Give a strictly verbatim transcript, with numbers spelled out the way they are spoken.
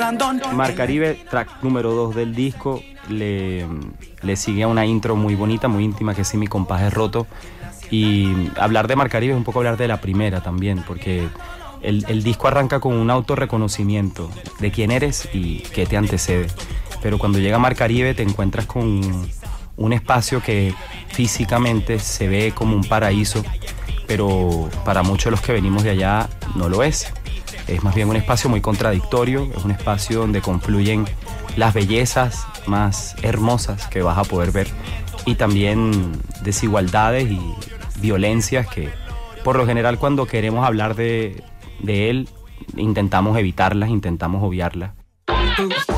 Mar Caribe, track número dos del disco, le, le sigue a una intro muy bonita, muy íntima, que es Si mi compás es roto. Y hablar de Mar Caribe es un poco hablar de la primera también, porque el, el disco arranca con un autorreconocimiento de quién eres y qué te antecede. Pero cuando llega Mar Caribe te encuentras con un espacio que físicamente se ve como un paraíso, pero para muchos de los que venimos de allá no lo es. Es más bien un espacio muy contradictorio, es un espacio donde confluyen las bellezas más hermosas que vas a poder ver y también desigualdades y violencias que por lo general cuando queremos hablar de, de él intentamos evitarlas, intentamos obviarlas.